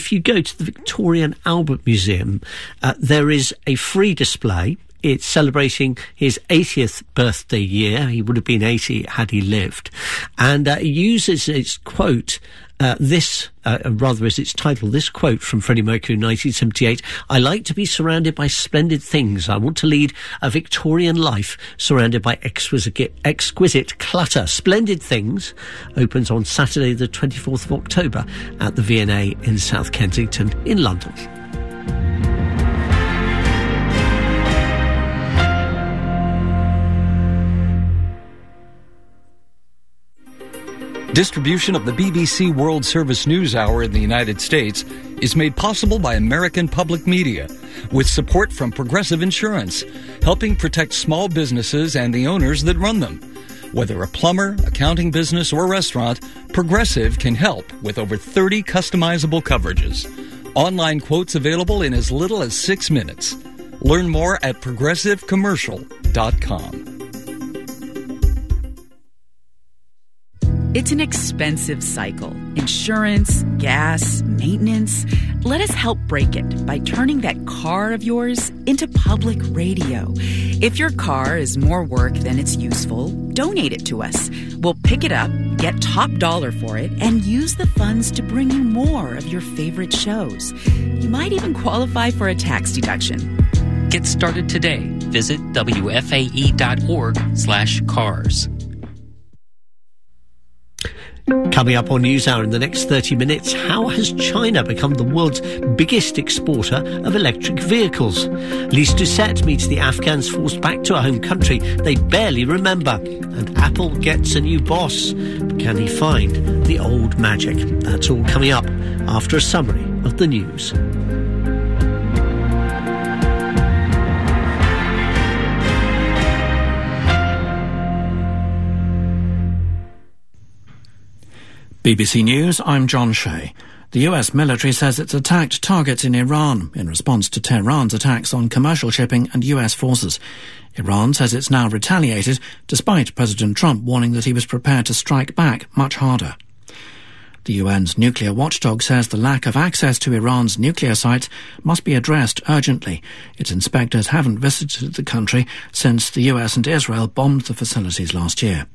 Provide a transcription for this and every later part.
if you go to the Victoria and Albert Museum, there is a free display. It's celebrating his 80th birthday year. He would have been 80 had he lived. And it uses its quote, as its title, this quote from Freddie Mercury in 1978, "I like to be surrounded by splendid things. I want to lead a Victorian life surrounded by exquisite clutter." Splendid Things opens on Saturday the 24th of October at the V&A in South Kensington in London. Distribution of the BBC World Service News Hour in the United States is made possible by American Public Media, with support from Progressive Insurance, helping protect small businesses and the owners that run them. Whether a plumber, accounting business, or restaurant, Progressive can help with over 30 customizable coverages. Online quotes available in as little as 6 minutes. Learn more at progressivecommercial.com. It's an expensive cycle. Insurance, gas, maintenance. Let us help break it by turning that car of yours into public radio. If your car is more work than it's useful, donate it to us. We'll pick it up, get top dollar for it, and use the funds to bring you more of your favorite shows. You might even qualify for a tax deduction. Get started today. Visit wfae.org/cars. Coming up on NewsHour in the next 30 minutes, how has China become the world's biggest exporter of electric vehicles? Lise Doucette meets the Afghans forced back to a home country they barely remember. And Apple gets a new boss. But can he find the old magic? That's all coming up after a summary of the news. BBC News, I'm John Shea. The US military says it's attacked targets in Iran in response to Tehran's attacks on commercial shipping and US forces. Iran says it's now retaliated, despite President Trump warning that he was prepared to strike back much harder. The UN's nuclear watchdog says the lack of access to Iran's nuclear sites must be addressed urgently. Its inspectors haven't visited the country since the US and Israel bombed the facilities last year.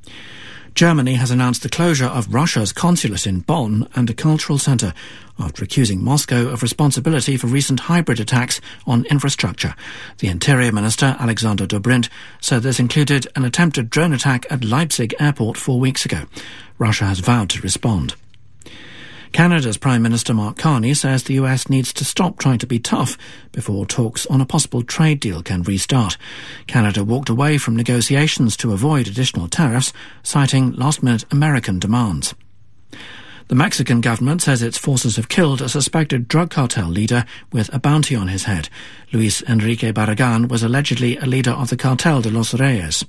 Germany has announced the closure of Russia's consulate in Bonn and a cultural centre after accusing Moscow of responsibility for recent hybrid attacks on infrastructure. The Interior Minister, Alexander Dobrindt, said this included an attempted drone attack at Leipzig airport 4 weeks ago. Russia has vowed to respond. Canada's Prime Minister Mark Carney says the US needs to stop trying to be tough before talks on a possible trade deal can restart. Canada walked away from negotiations to avoid additional tariffs, citing last-minute American demands. The Mexican government says its forces have killed a suspected drug cartel leader with a bounty on his head. Luis Enrique Barragan was allegedly a leader of the Cartel de los Reyes.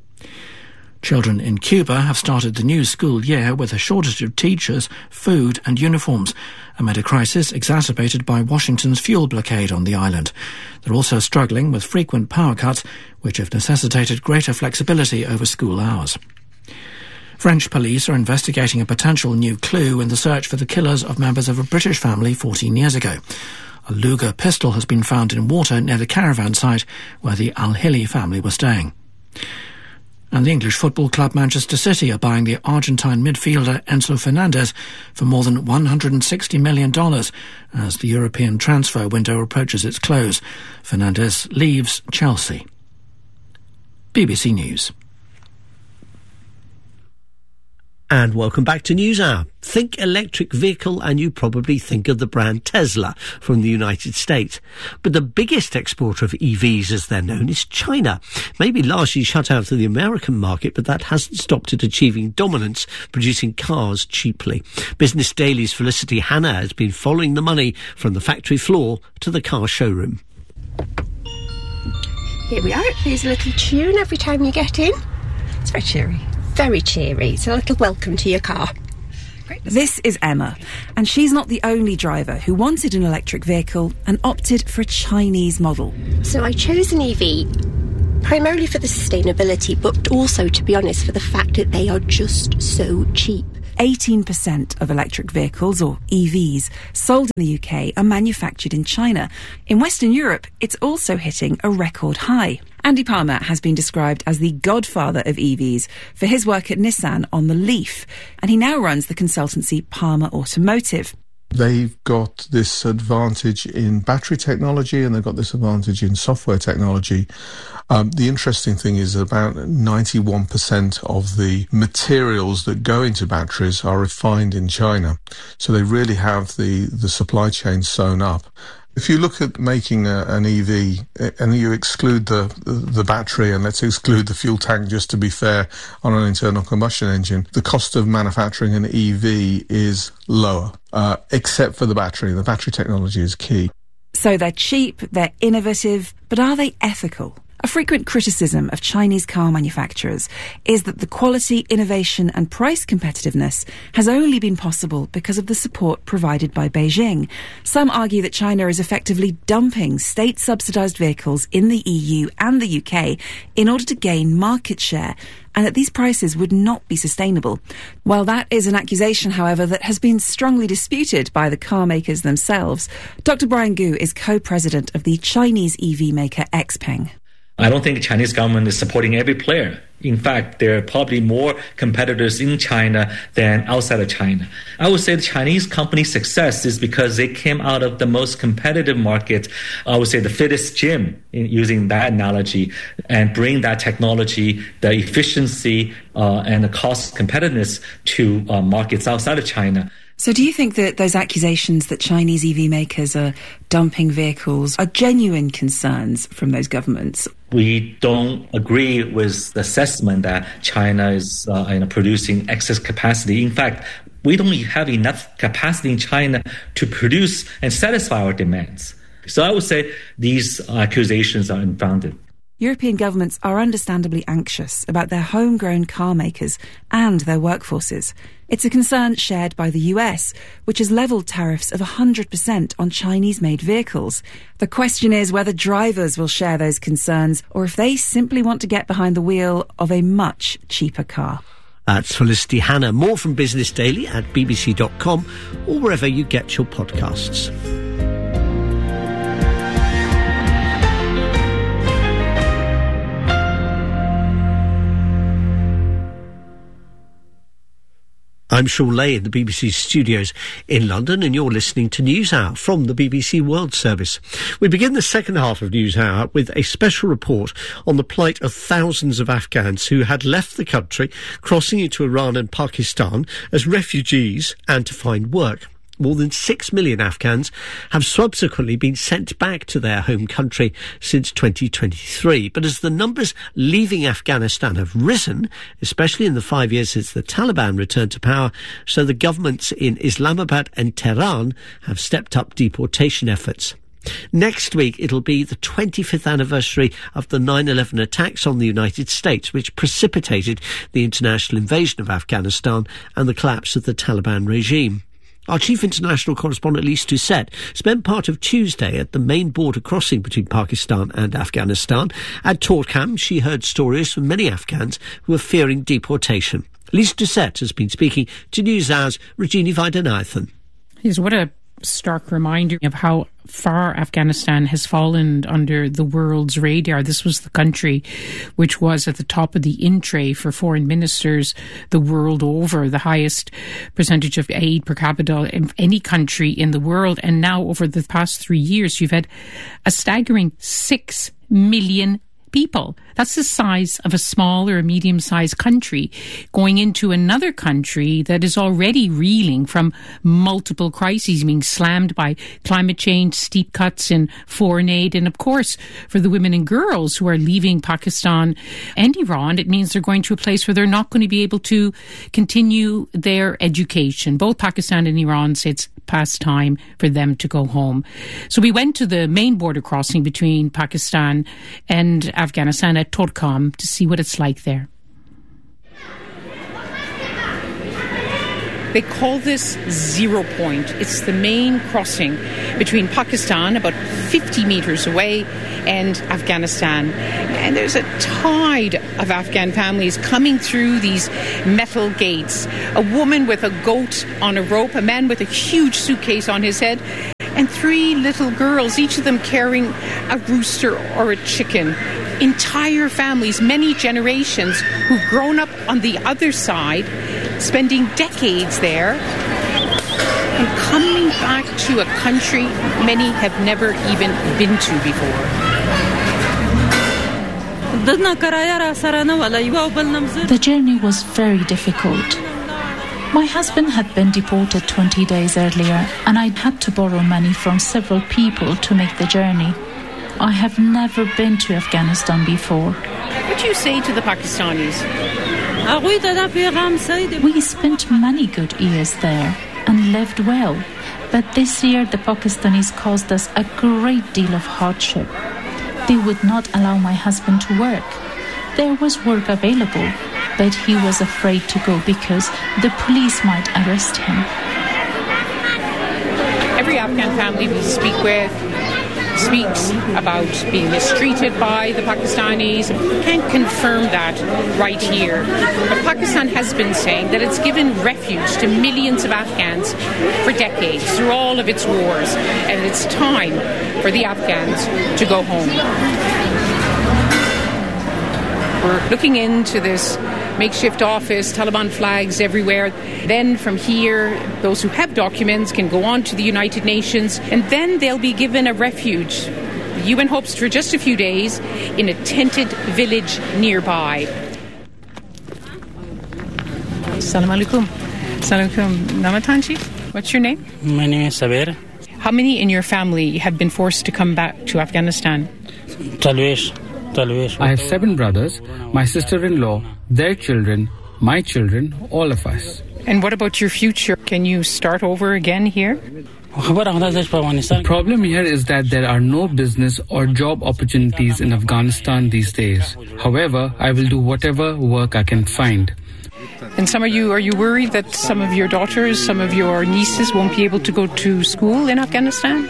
Children in Cuba have started the new school year with a shortage of teachers, food and uniforms, amid a crisis exacerbated by Washington's fuel blockade on the island. They're also struggling with frequent power cuts, which have necessitated greater flexibility over school hours. French police are investigating a potential new clue in the search for the killers of members of a British family 14 years ago. A Luger pistol has been found in water near the caravan site where the Al-Hili family were staying. And the English football club Manchester City are buying the Argentine midfielder Enzo Fernandez for more than $160 million as the European transfer window approaches its close. Fernandez leaves Chelsea. BBC News. And welcome back to NewsHour. Think electric vehicle and you probably think of the brand Tesla from the United States. But the biggest exporter of EVs, as they're known, is China. Maybe largely shut out of the American market, but that hasn't stopped it achieving dominance, producing cars cheaply. Business Daily's Felicity Hanna has been following the money from the factory floor to the car showroom. Here we are. It plays a little tune every time you get in. It's very cheery. Very cheery. It's a little welcome to your car. This is Emma, and she's not the only driver who wanted an electric vehicle and opted for a Chinese model. So I chose an EV primarily for the sustainability, but also, to be honest, for the fact that they are just so cheap. 18% of electric vehicles, or EVs, sold in the UK are manufactured in China. In Western Europe, it's also hitting a record high. Andy Palmer has been described as the godfather of EVs for his work at Nissan on the Leaf, and he now runs the consultancy Palmer Automotive. They've got this advantage in battery technology and they've got this advantage in software technology. The interesting thing is about 91% of the materials that go into batteries are refined in China. So they really have the supply chain sewn up. If you look at making an EV and you exclude the battery and let's exclude the fuel tank just to be fair on an internal combustion engine, the cost of manufacturing an EV is lower, except for the battery. The battery technology is key. So they're cheap, they're innovative, but are they ethical? A frequent criticism of Chinese car manufacturers is that the quality, innovation and price competitiveness has only been possible because of the support provided by Beijing. Some argue that China is effectively dumping state-subsidised vehicles in the EU and the UK in order to gain market share, and that these prices would not be sustainable. While that is an accusation, however, that has been strongly disputed by the car makers themselves, Dr. Brian Gu is co-president of the Chinese EV maker XPeng. I don't think the Chinese government is supporting every player. In fact, there are probably more competitors in China than outside of China. I would say the Chinese company's success is because they came out of the most competitive market, I would say the fittest gym, in using that analogy, and bring that technology, the efficiency and the cost competitiveness to markets outside of China. So do you think that those accusations that Chinese EV makers are dumping vehicles are genuine concerns from those governments? We don't agree with the assessment that China is producing excess capacity. In fact, we don't have enough capacity in China to produce and satisfy our demands. So I would say these accusations are unfounded. European governments are understandably anxious about their homegrown car makers and their workforces. It's a concern shared by the US, which has levelled tariffs of 100% on Chinese-made vehicles. The question is whether drivers will share those concerns or if they simply want to get behind the wheel of a much cheaper car. That's Felicity Hanna. More from Business Daily at bbc.com or wherever you get your podcasts. I'm Sean Lay in the BBC studios in London, and you're listening to NewsHour from the BBC World Service. We begin the second half of NewsHour with a special report on the plight of thousands of Afghans who had left the country, crossing into Iran and Pakistan as refugees and to find work. More than 6 million Afghans have subsequently been sent back to their home country since 2023. But as the numbers leaving Afghanistan have risen, especially in the 5 years since the Taliban returned to power, so the governments in Islamabad and Tehran have stepped up deportation efforts. Next week, it'll be the 25th anniversary of the 9/11 attacks on the United States, which precipitated the international invasion of Afghanistan and the collapse of the Taliban regime. Our chief international correspondent, Lise Doucette, spent part of Tuesday at the main border crossing between Pakistan and Afghanistan. At Torkham, she heard stories from many Afghans who are fearing deportation. Lise Doucette has been speaking to NewsHour's Rajini Vaidyanathan. Yes, what a stark reminder of how far Afghanistan has fallen under the world's radar. This was the country which was at the top of the in tray for foreign ministers the world over, the highest percentage of aid per capita in any country in the world. And now over the past 3 years, you've had a staggering 6 million people. That's the size of a small or a medium-sized country going into another country that is already reeling from multiple crises, being slammed by climate change, steep cuts in foreign aid. And of course, for the women and girls who are leaving Pakistan and Iran, it means they're going to a place where they're not going to be able to continue their education. Both Pakistan and Iran say it's past time for them to go home. So we went to the main border crossing between Pakistan and Afghanistan at Torkham to see what it's like there. They call this Zero Point. It's the main crossing between Pakistan, about 50 metres away, and Afghanistan. And there's a tide of Afghan families coming through these metal gates. A woman with a goat on a rope, a man with a huge suitcase on his head, and 3 little girls, each of them carrying a rooster or a chicken. Entire families, many generations, who've grown up on the other side, spending decades there, and coming back to a country many have never even been to before. The journey was very difficult. My husband had been deported 20 days earlier, and I'd had to borrow money from several people to make the journey. I have never been to Afghanistan before. What do you say to the Pakistanis? We spent many good years there and lived well, but this year the Pakistanis caused us a great deal of hardship. They would not allow my husband to work. There was work available, but he was afraid to go because the police might arrest him. Every Afghan family we speak with speaks about being mistreated by the Pakistanis. We can't confirm that right here. But Pakistan has been saying that it's given refuge to millions of Afghans for decades through all of its wars, and it's time for the Afghans to go home. We're looking into this makeshift office, Taliban flags everywhere. Then from here, those who have documents can go on to the United Nations, and then they'll be given a refuge. The UN hopes for just a few days in a tented village nearby. Assalamu alaikum. Assalamu alaikum. Namatanji, what's your name? My name is Sabir. How many in your family have been forced to come back to Afghanistan? Talwish. I have 7 brothers, my sister-in-law, their children, my children, all of us. And what about your future? Can you start over again here? The problem here is that there are no business or job opportunities in Afghanistan these days. However, I will do whatever work I can find. And are you worried that some of your daughters, some of your nieces won't be able to go to school in Afghanistan?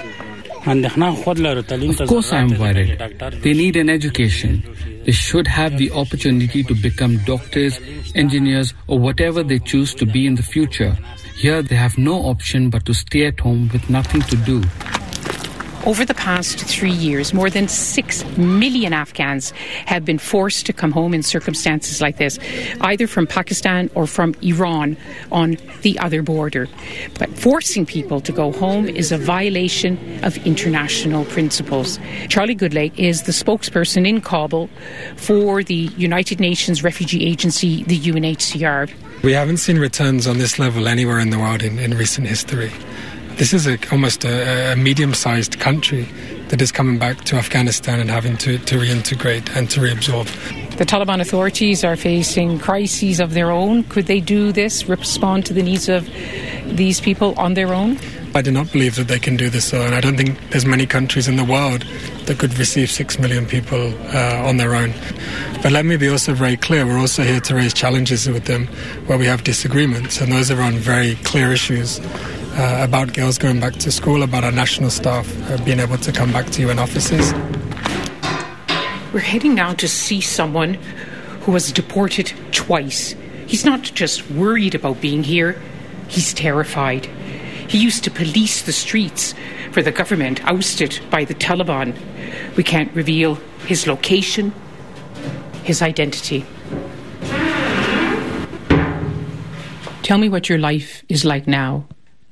Of course I am worried. They need an education. They should have the opportunity to become doctors, engineers, or whatever they choose to be in the future. Here they have no option but to stay at home with nothing to do. Over the past 3 years, more than 6 million Afghans have been forced to come home in circumstances like this, either from Pakistan or from Iran on the other border. But forcing people to go home is a violation of international principles. Charlie Goodlake is the spokesperson in Kabul for the United Nations Refugee Agency, the UNHCR. We haven't seen returns on this level anywhere in the world in recent history. This is almost a medium-sized country that is coming back to Afghanistan and having to reintegrate and to reabsorb. The Taliban authorities are facing crises of their own. Could they do this, respond to the needs of these people on their own? I do not believe that they can do this alone. I don't think there's many countries in the world that could receive 6 million people on their own. But let me be also very clear, we're also here to raise challenges with them where we have disagreements, and those are on very clear issues. About girls going back to school, about our national staff being able to come back to UN offices. We're heading now to see someone who was deported twice. He's not just worried about being here, he's terrified. He used to police the streets for the government ousted by the Taliban. We can't reveal his location, his identity. Tell me what your life is like now.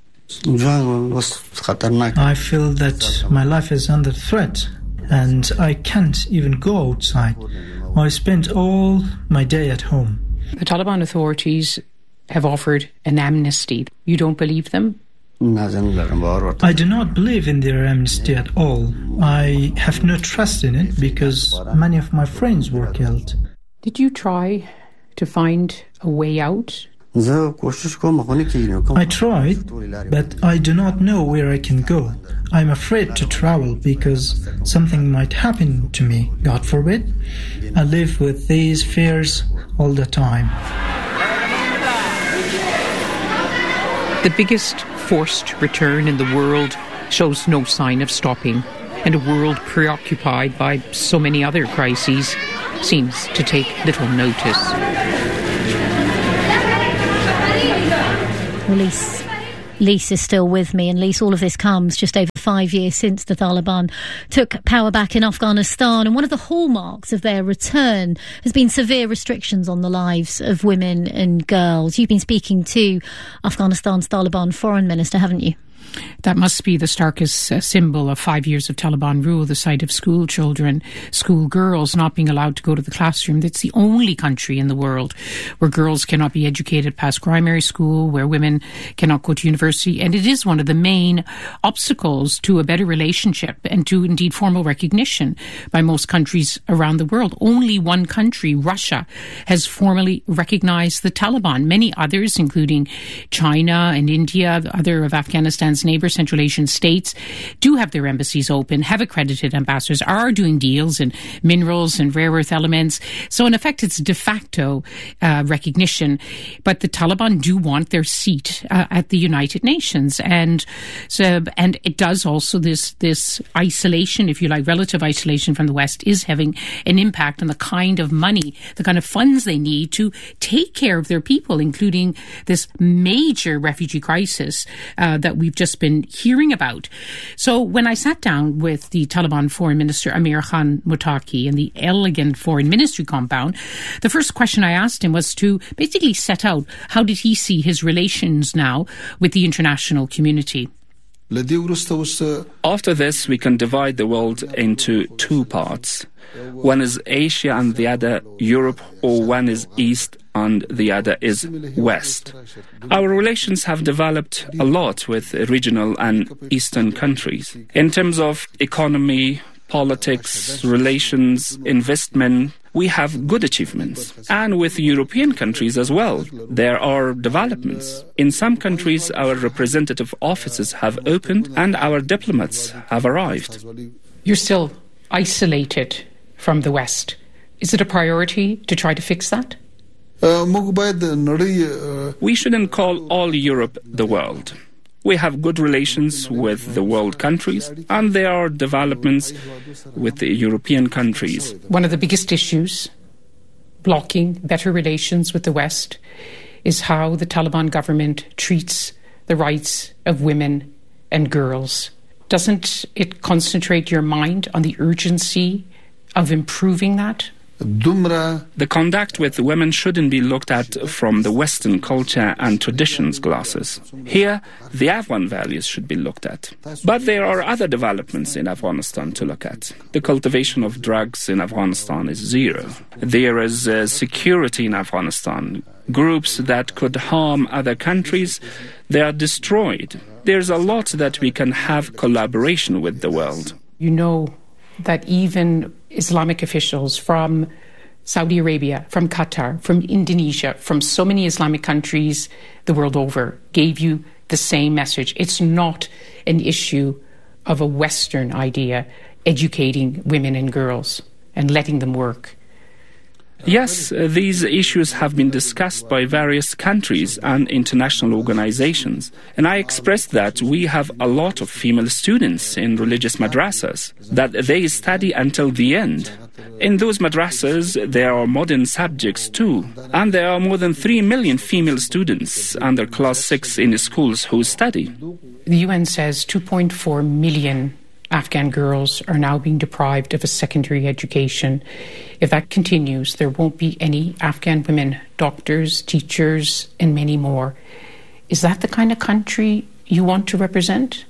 I feel that my life is under threat and I can't even go outside. I spent all my day at home. The Taliban authorities have offered an amnesty. You don't believe them? I do not believe in their amnesty at all. I have no trust in it because many of my friends were killed. Did you try to find a way out? I tried, but I do not know where I can go. I'm afraid to travel because something might happen to me, God forbid. I live with these fears all the time. The biggest forced return in the world shows no sign of stopping, and a world preoccupied by so many other crises seems to take little notice. Lise is still with me, and Lise, all of this comes just over 5 years since the Taliban took power back in Afghanistan, and one of the hallmarks of their return has been severe restrictions on the lives of women and girls. You've been speaking to Afghanistan's Taliban foreign minister, haven't you? That must be the starkest symbol of 5 years of Taliban rule, the sight of school children, school girls not being allowed to go to the classroom. It's the only country in the world where girls cannot be educated past primary school, where women cannot go to university. And it is one of the main obstacles to a better relationship and to indeed formal recognition by most countries around the world. Only one country, Russia, has formally recognized the Taliban. Many others, including China and India, other of Afghanistan's neighbour Central Asian states, do have their embassies open, have accredited ambassadors, are doing deals in minerals and rare earth elements. So in effect, it's de facto recognition. But the Taliban do want their seat at the United Nations. And it does also, this isolation, if you like, relative isolation from the West is having an impact on the kind of money, the kind of funds they need to take care of their people, including this major refugee crisis that we've just been hearing about. So when I sat down with the Taliban Foreign Minister Amir Khan Muttaqi in the elegant foreign ministry compound, the first question I asked him was to basically set out how did he see his relations now with the international community. After this, we can divide the world into two parts. One is Asia and the other Europe, or one is East and the other is West. Our relations have developed a lot with regional and Eastern countries. In terms of economy, politics, relations, investment, we have good achievements. And with European countries as well, there are developments. In some countries, our representative offices have opened and our diplomats have arrived. You're still isolated from the West. Is it a priority to try to fix that? We shouldn't call all Europe the world. We have good relations with the world countries, and there are developments with the European countries. One of the biggest issues blocking better relations with the West is how the Taliban government treats the rights of women and girls. Doesn't it concentrate your mind on the urgency of improving that? The conduct with women shouldn't be looked at from the Western culture and traditions glasses. Here, the Afghan values should be looked at. But there are other developments in Afghanistan to look at. The cultivation of drugs in Afghanistan is zero. There is security in Afghanistan. Groups that could harm other countries, they are destroyed. There's a lot that we can have collaboration with the world. You know that even Islamic officials from Saudi Arabia, from Qatar, from Indonesia, from so many Islamic countries the world over gave you the same message. It's not an issue of a Western idea, educating women and girls and letting them work. Yes, these issues have been discussed by various countries and international organizations. And I expressed that we have a lot of female students in religious madrasas, that they study until the end. In those madrasas, there are modern subjects too. And there are more than 3 million female students under class 6 in schools who study. The UN says 2.4 million Afghan girls are now being deprived of a secondary education. If that continues, there won't be any Afghan women, doctors, teachers, and many more. Is that the kind of country you want to represent?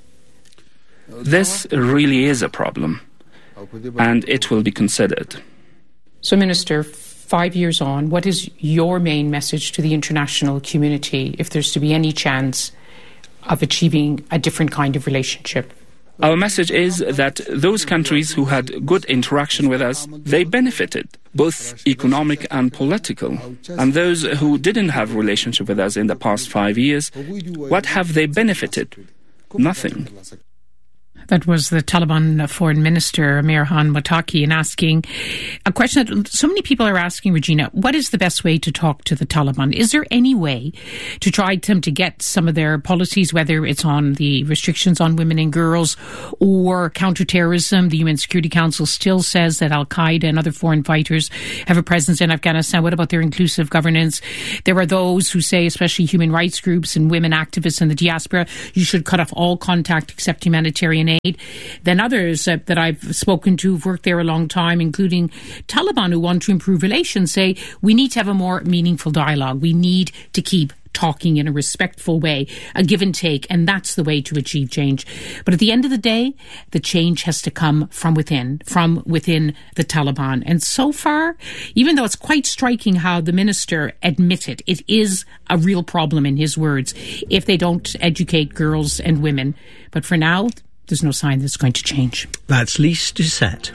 This really is a problem, and it will be considered. So, Minister, 5 years on, what is your main message to the international community if there's to be any chance of achieving a different kind of relationship? Our message is that those countries who had good interaction with us, they benefited, both economic and political. And those who didn't have relationship with us in the past 5 years, what have they benefited? Nothing. That was the Taliban Foreign Minister, Amir Khan Muttaqi, and asking a question that so many people are asking, Regina, what is the best way to talk to the Taliban? Is there any way to try them to get some of their policies, whether it's on the restrictions on women and girls or counterterrorism? The UN Security Council still says that Al-Qaeda and other foreign fighters have a presence in Afghanistan. What about their inclusive governance? There are those who say, especially human rights groups and women activists in the diaspora, you should cut off all contact except humanitarian aid. Then others that I've spoken to who've worked there a long time, including Taliban, who want to improve relations, say we need to have a more meaningful dialogue. We need to keep talking in a respectful way, a give and take, and that's the way to achieve change. But at the end of the day, the change has to come from within the Taliban. And so far, even though it's quite striking how the minister admitted it is a real problem, in his words, if they don't educate girls and women. But for now, there's no sign that it's going to change. That's Lise Doucette.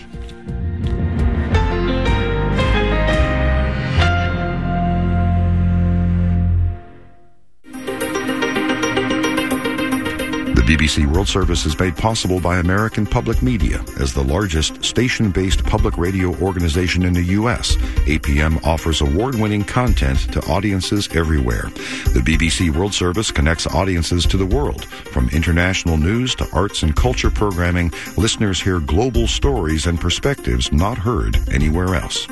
The BBC World Service is made possible by American Public Media. As the largest station-based public radio organization in the U.S., APM offers award-winning content to audiences everywhere. The BBC World Service connects audiences to the world. From international news to arts and culture programming, listeners hear global stories and perspectives not heard anywhere else.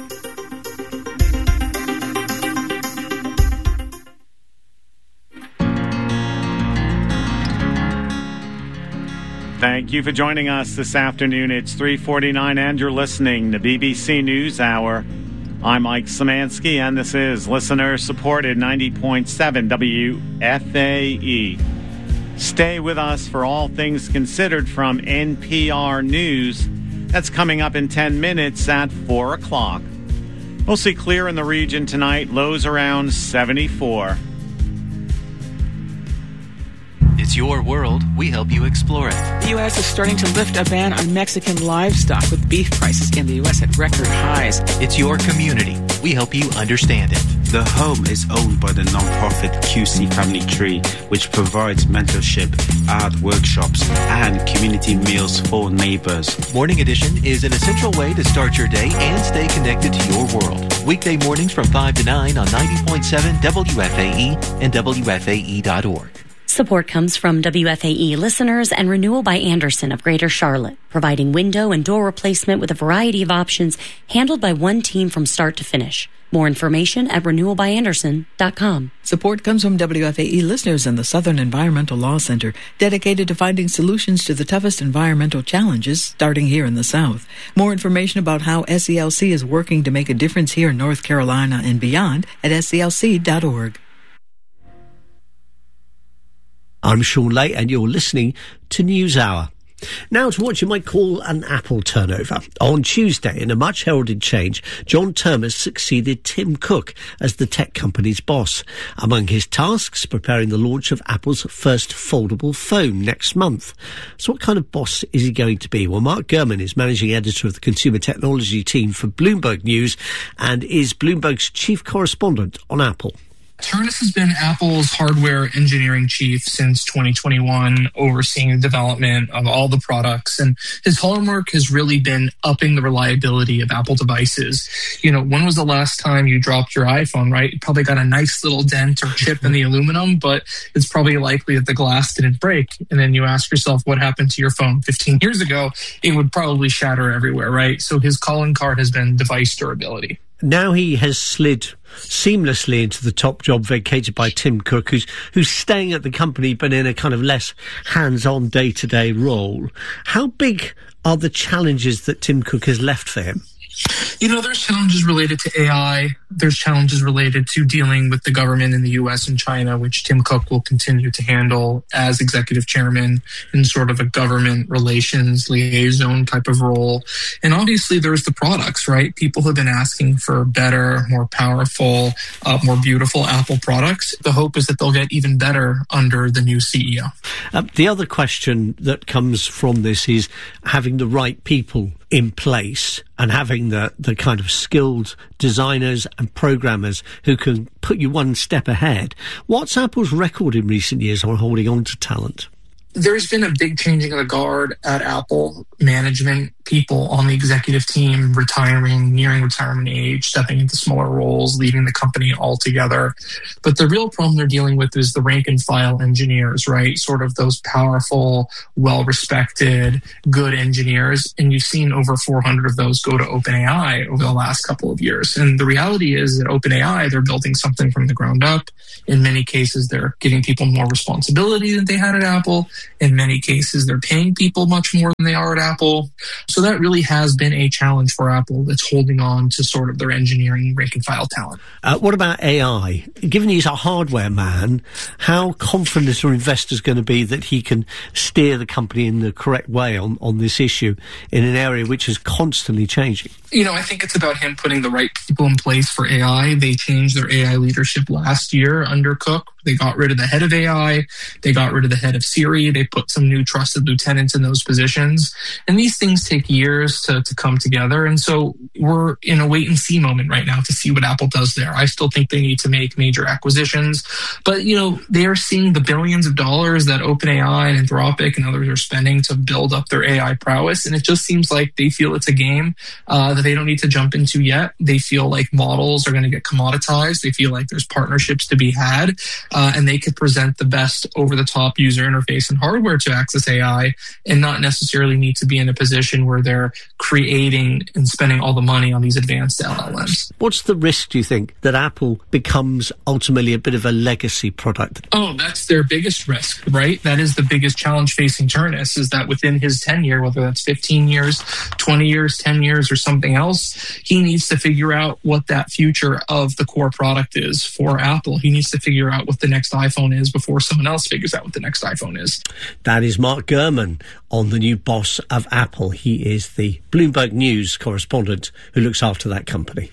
Thank you for joining us this afternoon. It's 3:49 and you're listening to BBC News Hour. I'm Mike Szymanski and this is listener-supported 90.7 WFAE. Stay with us for All Things Considered from NPR News. That's coming up in 10 minutes at 4 o'clock. Mostly clear in the region tonight, lows around 74. It's your world. We help you explore it. The U.S. is starting to lift a ban on Mexican livestock with beef prices in the U.S. at record highs. It's your community. We help you understand it. The home is owned by the non-profit QC Family Tree, which provides mentorship, art workshops, and community meals for neighbors. Morning Edition is an essential way to start your day and stay connected to your world. Weekday mornings from 5 to 9 on 90.7 WFAE and WFAE.org. Support comes from WFAE listeners and Renewal by Andersen of Greater Charlotte, providing window and door replacement with a variety of options handled by one team from start to finish. More information at renewalbyandersen.com. Support comes from WFAE listeners and the Southern Environmental Law Center, dedicated to finding solutions to the toughest environmental challenges, starting here in the South. More information about how SELC is working to make a difference here in North Carolina and beyond at SELC.org. I'm Sean Lay and you're listening to News Hour. Now to what you might call an Apple turnover. On Tuesday, in a much-heralded change, John Termes succeeded Tim Cook as the tech company's boss. Among his tasks, preparing the launch of Apple's first foldable phone next month. So what kind of boss is he going to be? Well, Mark Gurman is managing editor of the consumer technology team for Bloomberg News and is Bloomberg's chief correspondent on Apple. Termes has been Apple's hardware engineering chief since 2021, overseeing the development of all the products. And his hallmark has really been upping the reliability of Apple devices. You know, when was the last time you dropped your iPhone, right? You probably got a nice little dent or chip in the aluminum, but it's probably likely that the glass didn't break. And then you ask yourself what happened to your phone 15 years ago, it would probably shatter everywhere, right? So his calling card has been device durability. Now he has slid seamlessly into the top job vacated by Tim Cook, who's staying at the company but in a kind of less hands-on day-to-day role. How big are the challenges that Tim Cook has left for him? You know, there's challenges related to AI. There's challenges related to dealing with the government in the U.S. and China, which Tim Cook will continue to handle as executive chairman in sort of a government relations liaison type of role. And obviously there's the products, right? People have been asking for better, more powerful, more beautiful Apple products. The hope is that they'll get even better under the new CEO. The other question that comes from this is having the right people in place and having the kind of skilled designers and programmers who can put you one step ahead. What's Apple's record in recent years on holding on to talent? there's been a big changing of the guard at Apple. Management people on the executive team retiring, nearing retirement age, stepping into smaller roles, leaving the company altogether. But the real problem they're dealing with is the rank and file engineers, right? Sort of those powerful, well-respected, good engineers. And you've seen over 400 of those go to OpenAI over the last couple of years. And the reality is that OpenAI, they're building something from the ground up. In many cases, they're giving people more responsibility than they had at Apple. In many cases, they're paying people much more than they are at Apple. So that really has been a challenge for Apple that's holding on to sort of their engineering rank and file talent. What about AI? Given he's a hardware man, how confident are investors going to be that he can steer the company in the correct way on this issue in an area which is constantly changing? I think it's about him putting the right people in place for AI. They changed their AI leadership last year under Cook. They got rid of the head of AI. They got rid of the head of Siri. They put some new trusted lieutenants in those positions. And these things take years to come together. And so we're in a wait and see moment right now to see what Apple does there. I still think they need to make major acquisitions. But, they are seeing the billions of dollars that OpenAI and Anthropic and others are spending to build up their AI prowess. And it just seems like they feel it's a game that they don't need to jump into yet. They feel like models are going to get commoditized. They feel like there's partnerships to be had. And they could present the best over-the-top user interface and hardware to access AI and not necessarily need to be in a position where they're creating and spending all the money on these advanced LLMs. What's the risk, do you think, that Apple becomes ultimately a bit of a legacy product? Oh, that's their biggest risk, right? That is the biggest challenge facing Turnus, is that within his tenure, whether that's 15 years, 20 years, 10 years, or something else, he needs to figure out what that future of the core product is for Apple. He needs to figure out what the next iPhone is before someone else figures out what the next iPhone is. That is Mark Gurman on the new boss of Apple. He is the Bloomberg News correspondent who looks after that company.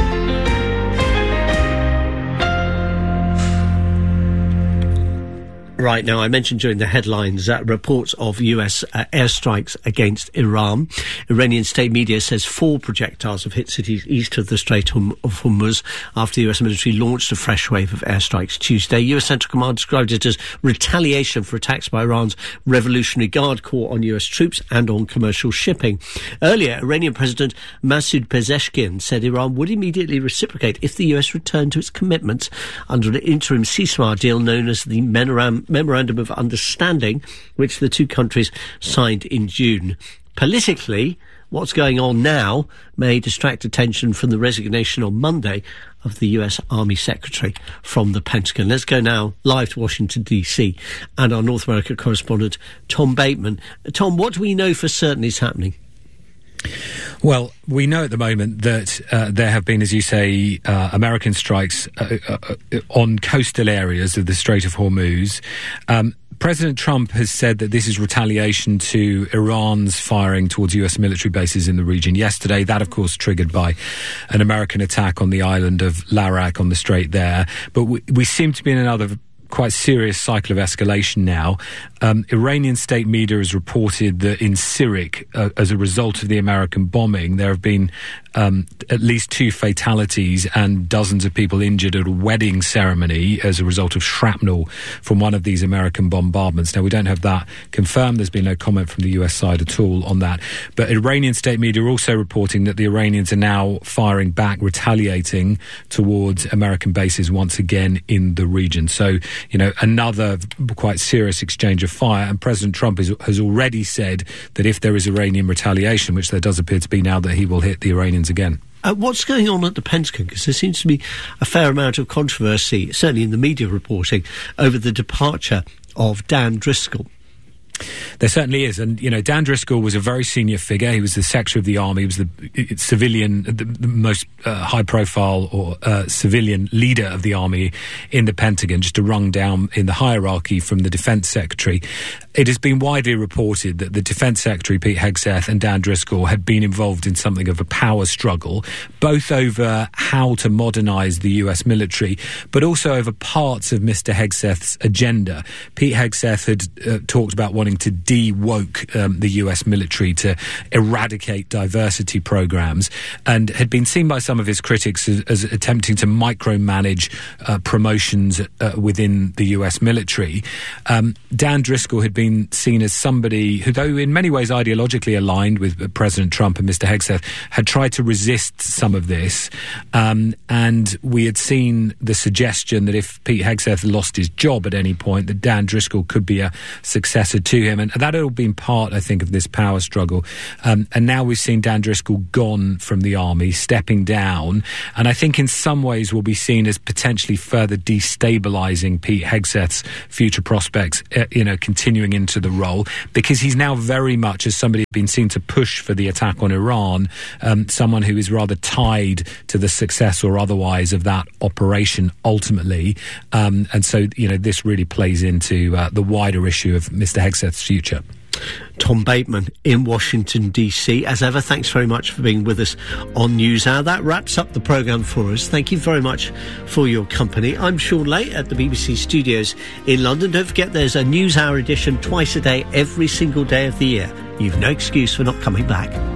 Right now, I mentioned during the headlines reports of US airstrikes against Iran. Iranian state media says 4 projectiles have hit cities east of the Strait of Hormuz after the US military launched a fresh wave of airstrikes Tuesday. US Central Command described it as retaliation for attacks by Iran's Revolutionary Guard Corps on US troops and on commercial shipping. Earlier, Iranian President Masoud Pezeshkian said Iran would immediately reciprocate if the US returned to its commitments under an interim ceasefire deal known as the Memorandum of Understanding, which the two countries signed in June. Politically, what's going on now may distract attention from the resignation on Monday of the US Army Secretary from the Pentagon. Let's go now live to Washington, D.C. and our North America correspondent, Tom Bateman. Tom, what do we know for certain is happening? Well, we know at the moment that there have been, as you say, American strikes on coastal areas of the Strait of Hormuz. President Trump has said that this is retaliation to Iran's firing towards US military bases in the region yesterday. That, of course, triggered by an American attack on the island of Larak on the strait there. But we seem to be in another quite serious cycle of escalation now. Iranian state media has reported that in Sirik, as a result of the American bombing, there have been at least 2 fatalities and dozens of people injured at a wedding ceremony as a result of shrapnel from one of these American bombardments. Now, we don't have that confirmed. There's been no comment from the US side at all on that. But Iranian state media are also reporting that the Iranians are now firing back, retaliating towards American bases once again in the region. So, another quite serious exchange of fire. And President Trump has already said that if there is Iranian retaliation, which there does appear to be now, that he will hit the Iranians again. What's going on at the Pentagon? Because there seems to be a fair amount of controversy, certainly in the media reporting, over the departure of Dan Driscoll. There certainly is. And, Dan Driscoll was a very senior figure. He was the Secretary of the Army. He was the civilian, the most high-profile or civilian leader of the Army in the Pentagon, just a rung down in the hierarchy from the Defense Secretary. It has been widely reported that the Defense Secretary, Pete Hegseth, and Dan Driscoll had been involved in something of a power struggle, both over how to modernise the US military, but also over parts of Mr. Hegseth's agenda. Pete Hegseth had talked about wanting wanting to de-woke the US military, to eradicate diversity programs, and had been seen by some of his critics as attempting to micromanage promotions within the US military. Dan Driscoll had been seen as somebody who, though in many ways ideologically aligned with President Trump and Mr. Hegseth, had tried to resist some of this. And we had seen the suggestion that if Pete Hegseth lost his job at any point, that Dan Driscoll could be a successor to him. And that had all been part, I think, of this power struggle. And now we've seen Dan Driscoll gone from the army, stepping down. And I think in some ways will be seen as potentially further destabilising Pete Hegseth's future prospects, continuing into the role, because he's now very much, as somebody who's been seen to push for the attack on Iran, someone who is rather tied to the success or otherwise of that operation ultimately. And so, this really plays into the wider issue of Mr. Hegseth's future. Tom Bateman in Washington, D.C. As ever, thanks very much for being with us on NewsHour. That wraps up the programme for us. Thank you very much for your company. I'm Sean Lay at the BBC Studios in London. Don't forget there's a NewsHour edition twice a day, every single day of the year. You've no excuse for not coming back.